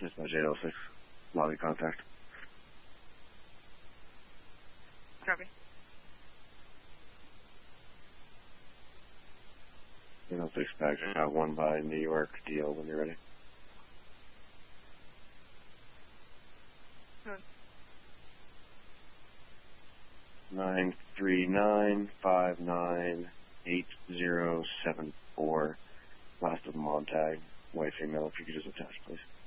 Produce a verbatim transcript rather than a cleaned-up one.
Dispatch eight oh six. Lobby contact. Copy. eight oh six back. I got one by New York deal when you're ready. Good. Nine three nine five nine eight zero seven four. Last of them on tag. White female. If you could just attach, please.